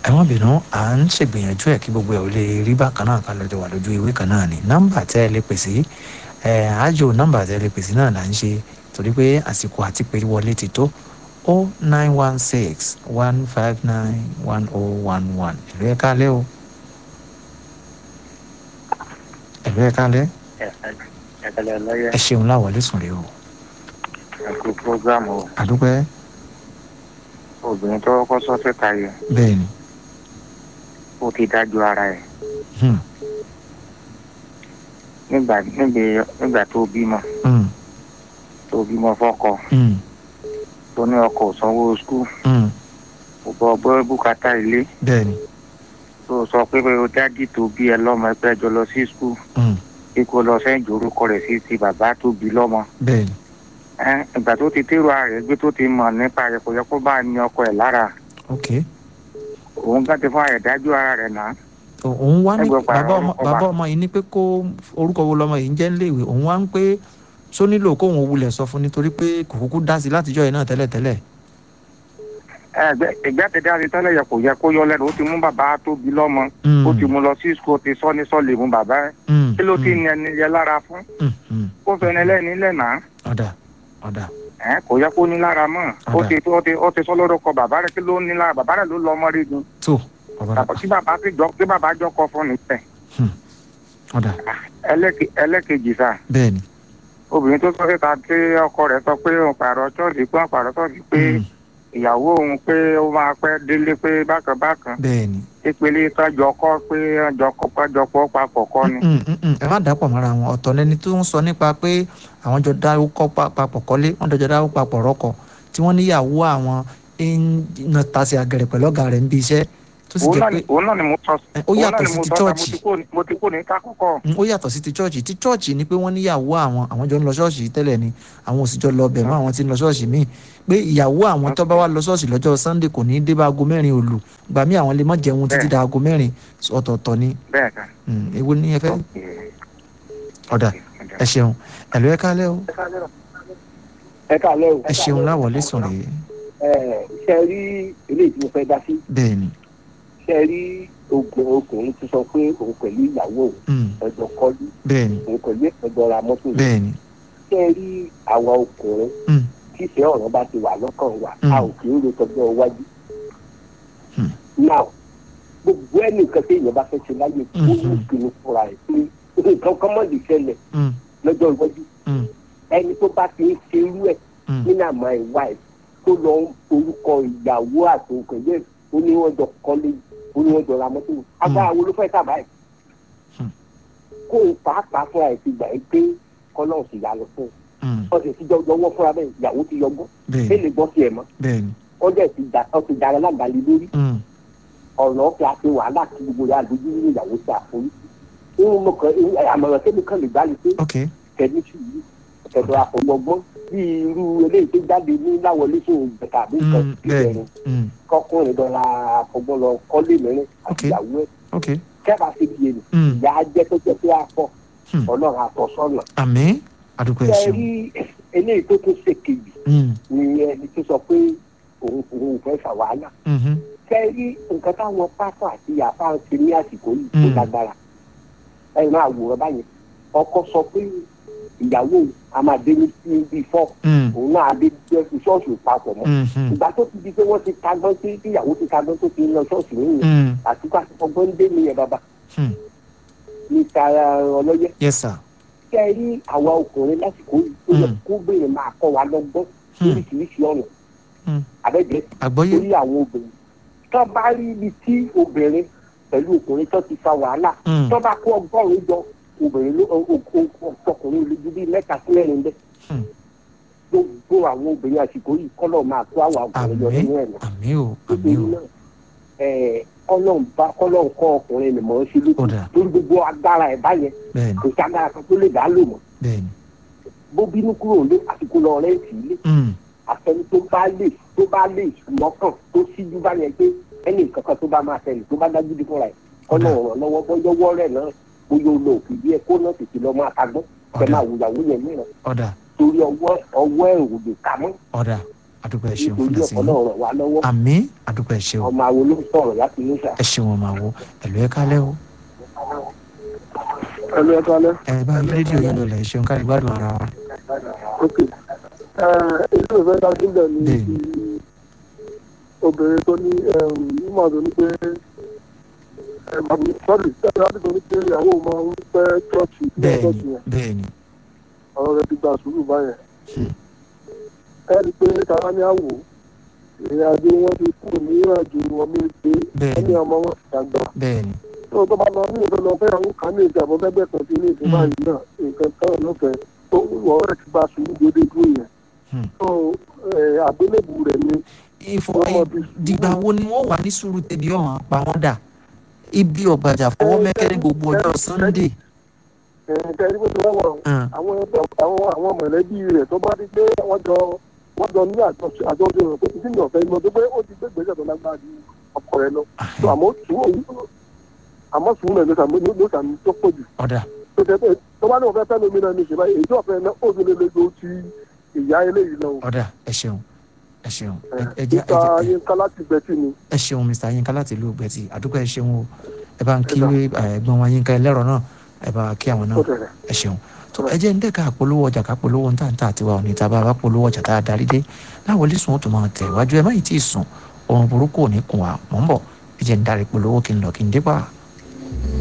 ẹ má bínú à ń ṣègbìyànjú ẹ̀ kí gbogbo ẹ̀ ò lè rí bákan náà ká lọ́jọ́ wà lójú ìwé kan náà ni nọ́mbà tẹ́ ẹ lè pè sí àjò nọ́mbà tẹ́ ẹ lè pè sí náà là ń ṣe torí pé àsìkò àti pé wọlé ti tó 0916 159 1011 ìlú ẹ̀ kálẹ̀ o ìlú ẹ̀ kálẹ̀ ẹ ṣeun láwọlé sùn rè o. ẹ̀kú prógrámù o. àdúpẹ́. obìnrin tó kọ́ sọ́sẹ̀ tayọ. bẹ́ẹ̀ni. ó ti dájú ara ẹ̀. nígbà tó bímọ. tó bímọ fọ́kọ. tó ní ọkọ sanwó skul. kò bọ́ ọgbọ́ bùkátà ilé. bẹ́ẹ̀ni. tó sọ pé ó dádì tó bí ẹ lọ́mọ ẹgbẹ́ jọ lọ sí skul. kíkó lọ sẹ́yìn orúkọ rẹ̀ sí ti bàbá tó bí lọ́mọ. bẹ́ẹ̀ni. ìgbà tó ti tẹ́rù ara rẹ̀ gbé tó ti mọ̀ nípa rẹ̀ kò yẹ kó bá ní ọkọ ẹ̀ lára. ok. òun gán ti fún ara rẹ̀ dájú ara rẹ̀ náà. òun wá ní bàbá ọmọ yìí ní pé kó orúkọ wo lọmọ yìí ń jẹ́ níléèwé òun wá ń pé só nílò kóun wulẹ̀ sọ fún nítorí pé kò kúkú dá sí látijọ́ yìí náà tẹ́lẹ̀tẹ́lẹ̀. ìgbà tẹ̀dá sí tẹ́lẹ̀ yẹ kò yẹ kó yọ lẹ́nu ó ti mú bàbá tó bí lọ́mọ ó ti mú lọ sí skul ó ti sọ ní sọ lè mú bàbá ẹ̀ kí ló ti ní ẹni yẹ lára fún kó fẹ́ni lẹ́ni lẹ́nà. ọ̀dà. kò yẹ kó ní lára mọ́ ó ti sọ lórúkọ bàbá rẹ̀ kí ló ní lára bàbá rẹ̀ ló lọ ọmọ rí ni. tó kí bàbá jọkọ fún nípẹ. ọ̀dà. ẹlẹ́kejì sá. bẹ́ẹ̀ni. obìnrin tó sọ síta tí ọkọ rẹ̀ sọ pé òun pààrọ̀ ṣọ́ọ̀ṣì pé ìyàwó òun pé ó máa pẹ́ délé pé bákan. bẹ́ẹ̀ni. ìpele kájọ kọ́ pé jọpọ̀ papọ̀ kọ́ ni. ẹ má dàpọ̀ mọ́ra wọn ọ̀tọ̀ lẹni tó ń sọ nípa pé àwọn jọ dáwó kọ́ papọ̀ kọ́lé wọ́n jọ dáwó papọ̀ rọ́kọ̀ tí wọ́n níyàwó àwọn ń tasí àgẹ̀rẹ̀ pẹ̀lú ọ̀gá rẹ̀ ń bí iṣẹ́ tó sì jẹ́ pé òun náà ni mo sọ ó yàtọ̀ sí ti chọ́ọ̀chì mo ti kó ní kákọ́kọ́. ó yàtọ̀ sí ti chọ́ọ̀chì ni pé wọ́n níyàwó àwọn jọ ń lọ ṣọ́ọ̀ṣì tẹ́lẹ̀ ni àwọn òsì jọ lọ bẹ̀ mọ́ àwọn tí ń lọ ṣọ́ọ̀ṣì míì pé ìyàwó àwọn tó bá wá lọ ṣọ́ọ̀ṣì lọ́jọ́ Sunday kò ní í dé bá aago 4 òlù gbà mí àwọn lè má jẹun títí da aago 4 ọ̀tọ̀ọ̀tọ̀ ni. èwo ni ẹ fẹ́. ọ̀dà ẹ ṣeun ẹ̀lú ẹ kálẹ́ o. ẹ kálẹ́ o. ẹ ṣeun láwọlé sùn rèé. ṣe rí eléyìí tí mo fẹ́ dá sí. bẹ́ẹ̀ni. ṣe rí ọkùnrin ti sọ pé òun pẹ̀lú ìyàwó ẹ̀jọ̀ kọ́lí. bẹ́ẹ̀ni. òun pẹ̀lú ẹ̀jọ̀ ra mọ́tò. bẹ́ẹ̀ni. ṣe rí àwa ọkùnrin tí ìfẹ́ ọ̀rọ̀ bá ti wà lọ́kàn wa a ò kì í ro tọjọ́ iwájú. now gbogbo ẹnìkan tí èèyàn bá fẹ́ ṣe láyé kó ní ìpinnu fúnra ẹ̀ pé nǹkan kan mọ̀ lè ṣẹlẹ̀ lọ́jọ́ iwájú. ẹni tó bá ti ń ṣe irú ẹ̀ nínú àmọ́ ìwà ẹ̀ tó lọ ń orúkọ ìyàwó àti òkèlè oníwọ̀njọ kọ́lé oníwọ̀njọ ra mọ́tò agbára wo ló fẹ́ sábà ẹ̀. kó o pàápàá fúnra ẹ̀ ti gbà ẹ́ pé kọ́lọ́ sì yà lọ fún un. ọ̀sẹ̀ tí jọwọ́ fúnra bẹ́ẹ̀ ìyàwó ti yọgbọ́n ẹ̀ lè gbọ́ sí ẹ̀ mọ́. ọ̀dẹ̀ ti dára lágbàlẹ̀ lórí. ọ̀nà ọ̀fẹ́ àti wàhálà tí gbogbo rẹ̀ àdójú nínú ìyàwó ti àforí. àmọ̀ràn tẹ́lẹ̀ kan lè gbá lè pé tẹ̀lé ṣùgbọ́n ẹ̀dọ̀ àfọ̀gbọ́gbọ́n bí irú eléyìí tó jáde ní láwọlé fún ìgbẹ̀ka àbí nǹkan ìbẹ̀rù kọkùnrin dọ̀la àfọ̀gbọ́n lọ kọ́lé mẹ́rin àti ìyàwó ẹ̀ kẹ́bà sí di èlò ìyá ajẹ́ tó jẹ́ pé a fọ́ ọlọ́run àtọ̀sọ́nà. àmín àdúgbò ẹ̀ ṣeun. rí eléyìí tó tún ṣe kejì ni ẹni tó sọ pé òun fẹ́ fà wàhálà. kẹ́ rí nǹkan táwọn pásọ àti àfa ń ṣe ní àsìkò yìí tó lágbára ẹ̀ máa wòrán báyìí ọkọ sọ pé ìyàwó a máa dé ní bíi 4 òun náà dé ṣọ́ọ̀ṣì papọ̀ mọ́ ìgbà tó ti di pé wọ́n ti tagbọ́n sí ìyàwó ti tagbọ́n tó ti ń lọ ṣọ́ọ̀ṣì nìyẹn àtúkọ̀ àtúkọ̀gbọ́n ń dé nìyẹn bàbá ní tara ọlọ́yẹ. yes sir. kẹ́ ẹ rí àwa ọkùnrin lásìkò yìí tó yẹ kó bèrè máa kọ́ wa lọ́gbọ́n lóríṣiríṣi ọ̀nà àbẹ́jẹ́ torí àwọn obìnrin tó bá rí ibi tí obìnrin pẹ̀lú ọkùnrin tó ti fa wàhálà tó bá kó 100 jọ obìnrin ló ọkùnrin olójú bíi 3 sí 4 bẹ́ẹ̀. gbogbo àwọn obìnrin àsìkò yìí kọ́lọ̀ máa tó àwọn ọkùnrin yọ nínú ẹ̀ lọ. àmín o àmín o. kọ́lọ̀ ń kọ́ ọkùnrin nìmọ̀ ọ́ sí lójú torí gbogbo agbára ẹ̀ báyẹn kò sí agbára kan tó lè dá lò mọ́. bó bínú kúrò lé àsìkò lọ rẹ́ǹtì ilé àfẹni tó bá lè lọ́kàn tó síjú báyẹn pé ẹnì kankan tó bá máa tẹ̀lé tó bá dájú dé fúnra ẹ̀ kọ́lọ̀ ràn lọ́wọ́ bọ́yọ́wọ́ rẹ̀ náà bóyá o lò fìdí ẹ kó náà tètè lọ máa kagbọ́n kẹ máa wùyàwó yẹn mìíràn torí ọwọ́ ẹ̀ ò lè kà mọ́. àdúpẹ́ ẹ ṣeun fún nítorí ẹ̀sìn ọ̀pọ̀ náà ràn wá lọ́wọ́ àmín àdúpẹ́ ẹ ṣeun ọmọ àwo ló ń sọ̀rọ̀ láti ní sà. ẹ ṣeun ọmọ àwo ẹ̀lú ẹ kálẹ́ o ẹlú ẹ kálẹ́. ẹ bá rédíò yẹn lọlẹ̀ ẹ ṣeun ká lè gbádùn ara wa. ok ilé ìfẹ́ ta sílẹ̀ ní Bẹ́ẹ̀ni. obìnrin tó ní mímọ̀ tó ní pé sọ́ọ̀lì tẹ́lẹ̀ láti tó ní pé ìyàwó máa ń fẹ́ chọ́ọ̀chì ní bẹ́ẹ̀ni chọ́ọ̀chì yẹn bẹ́ẹ̀ni ọ̀rọ̀ rẹ̀ ti gba sùúrù báyẹn. Hmm. ẹ rí i pé tàwa ní àwò ìrìn àjò wọn ti kú ní ìrìnàjò wọn méje Bẹ́ẹ̀ni. ẹni ọmọ wọn ti dàgbà. bẹ́ẹ̀ni tó tó bá lọ ní ìfẹ́ lọ fẹ́ àwọn kan ní ìjà àbọ̀ fẹ́ bẹ̀ẹ̀ kan sí ní ìfẹ́ báyìí náà nǹkan kan lọ́fẹ̀ẹ́ tó wọ́n rẹ̀ ti gba sùúrù gbódé dúró yẹn. Hmm. tó àgbélébù rẹ̀ ni dìgbà wo ni wọ́n wà ní sùúrù tẹ̀bí ọ̀hún pa wọ́n dà ibi ọ̀gbàjà fọwọ́ mẹ́kẹ́ ní gbogbo ọjọ́ Sunday. kẹ́rí pé tó wà àwọn mọ̀lẹ́bí rẹ̀ tó bá ti gbé wọ́n jọ ní àjọṣe rẹ̀ pé títí ní ọ̀fẹ́ ìmọ̀ tó pé ó ti gbé gbèsè tó lágbára ju ọkọ rẹ̀ lọ. àmọ́ sùúrù rẹ̀ ló sàmì tó pọ̀ jù. ọ̀dà tó bá ní ọ̀fẹ́ fẹ́ lómi náà ní ìṣèlú èyí ọ̀fẹ́ náà ó lè lè lo ti ìyá eléyìí lọ. ọ̀dà ẹ ṣeun ẹ ṣeun Mr. Yinka láti Gbẹ̀tì ni. ẹ ṣeun Mr. Yinka láti ìlú Gbẹ̀tì àdúgbò ẹ ṣeun o ẹ bá ń kí ẹ̀gbọ́n wa Yinka ẹlẹ́rọ náà ẹ bá kí àwọn náà ẹ ṣeun tó ẹ jẹ́ ń dẹ́ka polówó ọjà ká polówó ńta ńta àtiwá òní tá a bá polówó ọjà tá a darí dé láwọlé sùn ó tó máa tẹ̀ wájú ẹ má yìí tí ì sùn ohun burúkú ò ní kùn wá mọ̀ ń bọ̀ ẹ jẹ́ ń darí polówó kí n lọ kí n dé pa.